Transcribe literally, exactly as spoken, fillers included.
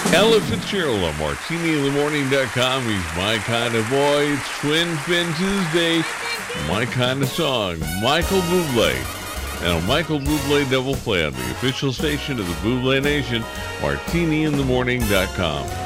Ella Fitzgerald on Martini in the Morning dot com. He's my kind of boy. It's Twin Fin Tuesday. My kind of song. Michael Bublé. And a Michael Bublé double play on the official station of the Bublé Nation, Martini in the Morning dot com.